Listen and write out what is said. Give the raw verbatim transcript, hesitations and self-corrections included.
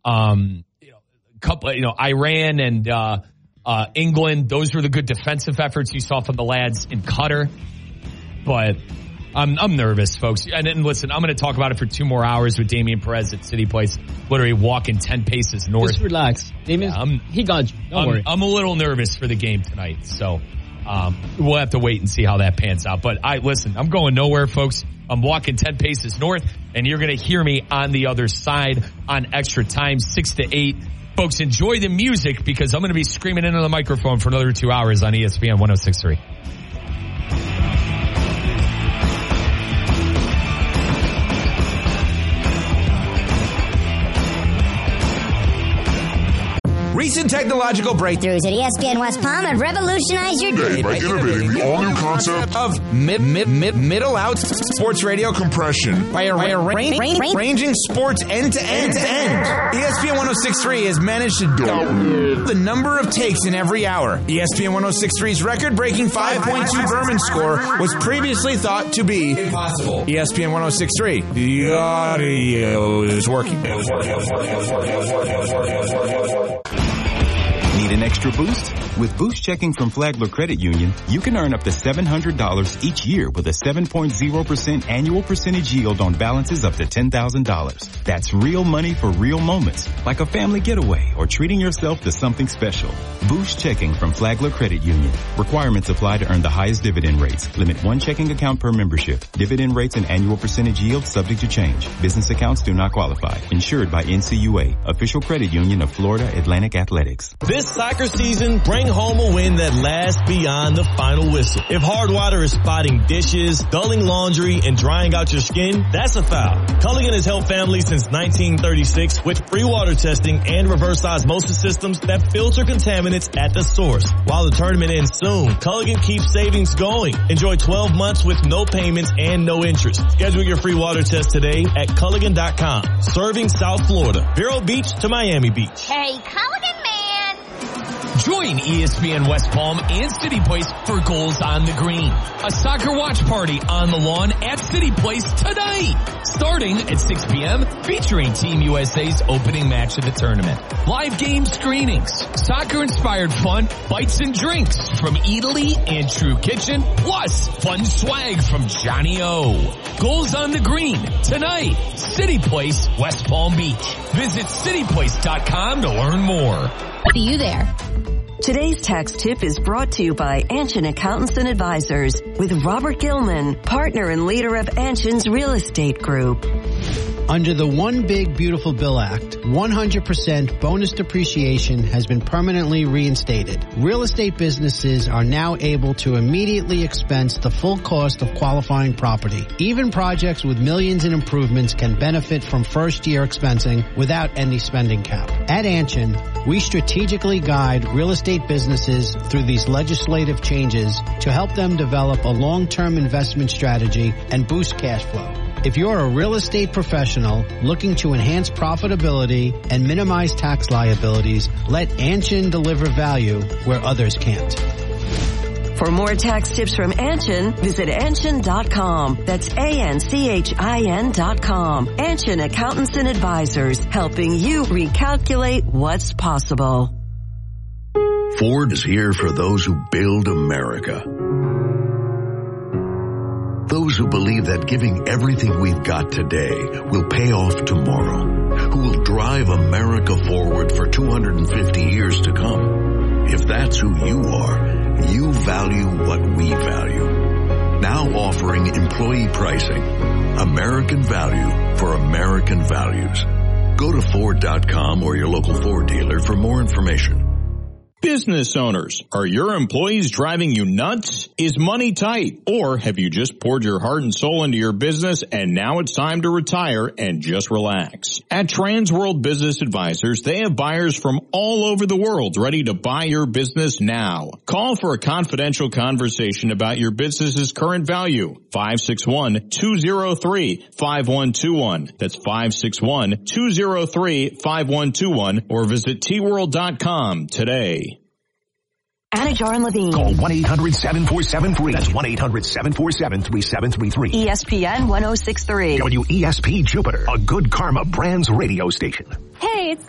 Um, you know, couple, you know, Iran and uh, uh, England. Those were the good defensive efforts you saw from the lads in Qatar. But I'm I'm nervous, folks. And, and listen, I'm going to talk about it for two more hours with Damian Perez at City Place, literally walking ten paces north. Just relax. Damian, yeah, he got you. Don't I'm, worry. I'm a little nervous for the game tonight, so um, we'll have to wait and see how that pans out. But I listen, I'm going nowhere, folks. I'm walking ten paces north, and you're going to hear me on the other side on Extra Time, six to eight. Folks, enjoy the music because I'm going to be screaming into the microphone for another two hours on E S P N one oh six point three. Recent technological breakthroughs at E S P N West Palm have revolutionized your day by innovating the all-new concept of mid, mid, mid, middle out sports radio compression by, by arranging sports end to end to end. E S P N one oh six point three has managed to double the number of takes in every hour. E S P N one oh six point three's record-breaking five point two Berman score was previously thought to be impossible. E S P N one oh six point three, the audio is working. Need an extra boost? With Boost Checking from Flagler Credit Union, you can earn up to seven hundred dollars each year with a seven point zero percent annual percentage yield on balances up to ten thousand dollars. That's real money for real moments, like a family getaway or treating yourself to something special. Boost Checking from Flagler Credit Union. Requirements apply to earn the highest dividend rates. Limit one checking account per membership. Dividend rates and annual percentage yield subject to change. Business accounts do not qualify. Insured by N C U A, official credit union of Florida Atlantic Athletics. This soccer season, bring home a win that lasts beyond the final whistle. If hard water is spotting dishes, dulling laundry, and drying out your skin, that's a foul. Culligan has helped families since nineteen thirty-six with free water testing and reverse osmosis systems that filter contaminants at the source. While the tournament ends soon, Culligan keeps savings going. Enjoy twelve months with no payments and no interest. Schedule your free water test today at Culligan dot com. Serving South Florida, Vero Beach to Miami Beach. Hey, Culligan man! Join E S P N West Palm and City Place for Goals on the Green, a soccer watch party on the lawn at City Place tonight, starting at six p.m., featuring Team U S A's opening match of the tournament. Live game screenings, soccer-inspired fun, bites and drinks from Italy and True Kitchen, plus fun swag from Johnny O. Goals on the Green tonight, City Place, West Palm Beach. Visit city place dot com to learn more. See you there. Today's tax tip is brought to you by Anshin Accountants and Advisors with Robert Gilman, partner and leader of Anshin's Real Estate Group. Under the One Big Beautiful Bill Act, one hundred percent bonus depreciation has been permanently reinstated. Real estate businesses are now able to immediately expense the full cost of qualifying property. Even projects with millions in improvements can benefit from first-year expensing without any spending cap. At Anshin, we strategically guide real estate businesses through these legislative changes to help them develop a long-term investment strategy and boost cash flow. If you're a real estate professional looking to enhance profitability and minimize tax liabilities, let Anshin deliver value where others can't. For more tax tips from Anshin, visit Anshin dot com. That's A N C H I N dot com. Anshin Accountants and Advisors, helping you recalculate what's possible. Ford is here for those who build America. Those who believe that giving everything we've got today will pay off tomorrow, who will drive America forward for two hundred fifty years to come. If that's who you are, you value what we value. Now offering employee pricing, American value for American values. Go to Ford dot com or your local Ford dealer for more information. Business owners, are your employees driving you nuts? Is money tight? Or have you just poured your heart and soul into your business and now it's time to retire and just relax? At Transworld Business Advisors, they have buyers from all over the world ready to buy your business now. Call for a confidential conversation about your business's current value. five six one, two zero three, five one two one. That's five six one, two zero three, five one two one or visit T world dot com today. Anna Jar and Levine. Call one eight hundred seven four seven three. That's one eight hundred seven four seven three seven three three. E S P N one oh six point three. W E S P Jupiter, a Good Karma Brands radio station. Hey, it's